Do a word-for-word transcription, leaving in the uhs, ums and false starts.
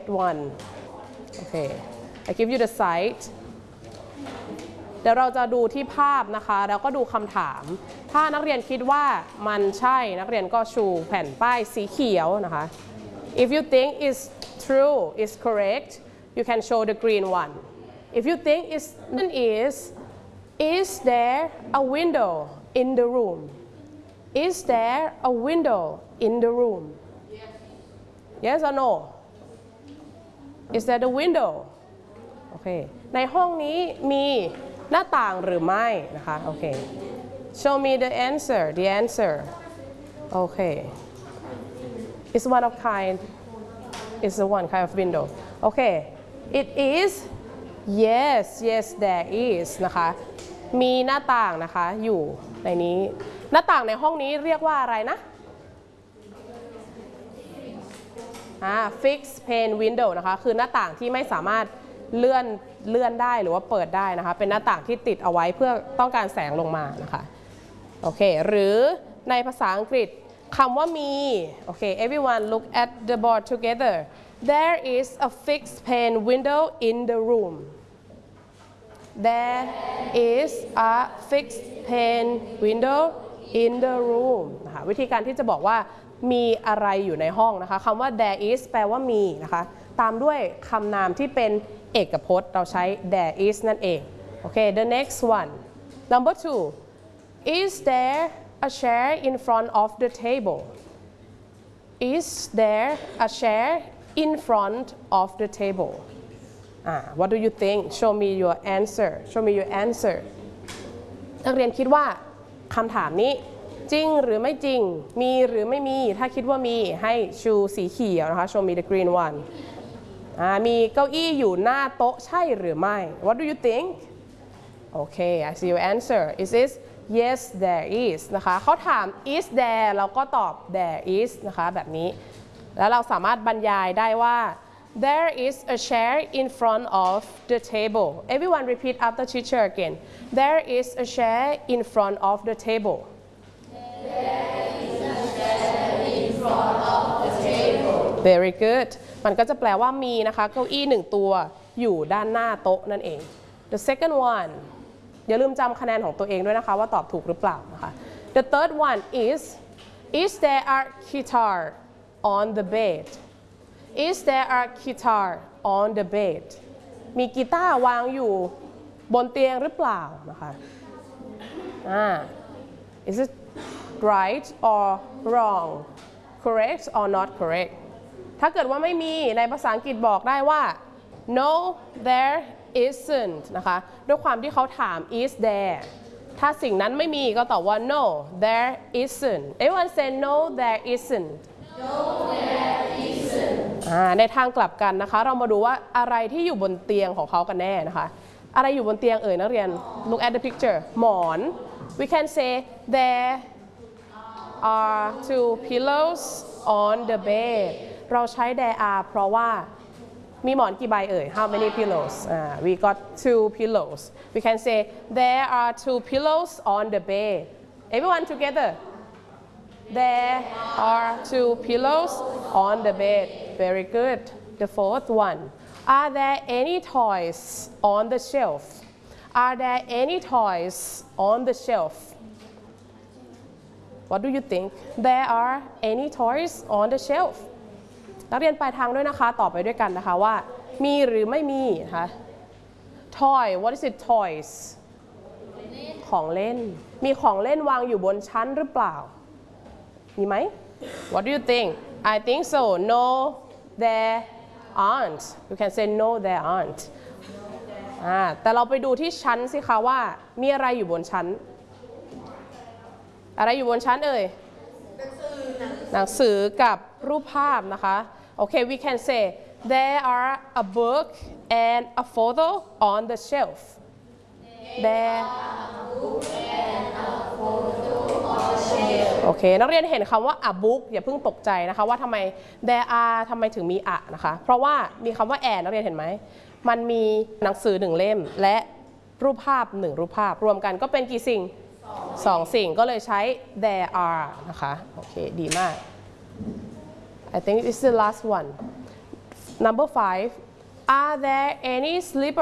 one okay I give you the site เดี๋ยวเราจะดูที่ภาพนะคะแล้วก็ดูคำถามถ้านักเรียนคิดว่ามันใช่นักเรียนก็ชูแผ่นป้ายสีเขียวนะคะ if you think is true is correct you can show the green one if you think is is is there a window in the room is there a window in the room yes or no is there a window โอเคในห้องนี้มีหน้าต่างหรือไม่นะคะโอเค show me the answer the answer โอเค it's one of kind it's the one kind of window โอเค it is yes yes there is นะคะมีหน้าต่างนะคะอยู่ในนี้หน้าต่างในห้องนี้เรียกว่าอะไรนะอ่า fixed pane window นะคะคือหน้าต่างที่ไม่สามารถเลื่อนเลื่อนได้หรือว่าเปิดได้นะคะเป็นหน้าต่างที่ติดเอาไว้เพื่อต้องการแสงลงมานะคะโอเคหรือในภาษาอังกฤษคำว่ามีโอเค everyone look at the board together there is a fixed pane window in the room there is a fixed pane window in the room นะคะวิธีการที่จะบอกว่ามีอะไรอยู่ในห้องนะคะคำว่า there is แปลว่ามีนะคะตามด้วยคำนามที่เป็นเอกพจน์เราใช้ there is นั่นเองโอเค the next one number two is there a chair in front of the table is there a chair in front of the table ah what do you think show me your answer show me your answer นักเรียนคิดว่าคำถามนี้จริงหรือไม่จริงมีหรือไม่มีถ้าคิดว่ามีให้ชูสีเขียวนะคะ show me the green one มีเก้าอี้อยู่หน้าโต๊ะใช่หรือไม่ what do you think okay I see your answer is this yes there is นะคะเขาถาม is there เราก็ตอบ there is นะคะแบบนี้แล้วเราสามารถบรรยายได้ว่า there is a chair in front of the table everyone repeat after teacher again there is a chair in front of the table There is a chair in front of the table. Very good มันก็จะแปลว่ามีนะคะเก้าอี้หนึ่งตัวอยู่ด้านหน้าโต๊ะนั่นเอง The second one อย่าลืมจำคะแนนของตัวเองด้วยนะคะว่าตอบถูกหรือเปล่านะคะ The third one is Is there a guitar on the bed Is there a guitar on the bed มีกีตาร์วางอยู่บนเตียงหรือเปล่านะคะอ่า Is it right or wrong correct or not correct ถ้าเกิดว่าไม่มีในภาษาอังกฤษบอกได้ว่า no there isn't นะคะด้วยความที่เขาถาม is there ถ้าสิ่งนั้นไม่มีก็ตอบว่า no there isn't everyone say no there isn't no there isn't ในทางกลับกันนะคะเรามาดูว่าอะไรที่อยู่บนเตียงของเขากันแน่นะคะอะไรอยู่บนเตียงเอ่ยนักเรียน look at the picture หมอน we can say there are two pillows on the bed เราใช้ there are เพราะว่ามีหมอนกี่ใบเอ่ย how many pillows uh, we got two pillows we can say there are two pillows on the bed everyone together there are two pillows on the bed very good the fourth one are there any toys on the shelf are there any toys on the shelf What do you think? There are any toys on the shelf? นักเรียนปลายทางด้วยนะคะตอบไปด้วยกันนะคะว่ามีหรือไม่มีนะคะ Toy what is it toys ของเล่นมีของเล่นวางอยู่บนชั้นหรือเปล่ามีไหม What do you think? I think so no there aren't you can say no there aren't อ่าแต่เราไปดูที่ชั้นสิคะว่ามีอะไรอยู่บนชั้นอะไรอยู่บนชั้นเอ่ยหนังสือกับรูปภาพนะคะโอเค we can say there are a book and a photo on the shelf there โอเคนักเรียนเห็นคำว่า a book อย่าเพิ่งตกใจนะคะว่าทำไม there are ทำไมถึงมี a นะคะเพราะว่ามีคำว่า and นักเรียนเห็นไหมมันมีหนังสือหนึ่งเล่มและรูปภาพหนึ่งรูปภาพรวมกันก็เป็นกี่สิ่งสองสิ่งก็เลยใช้ there are นะคะโอเคดีมาก I think it's the last one number five are there any slippers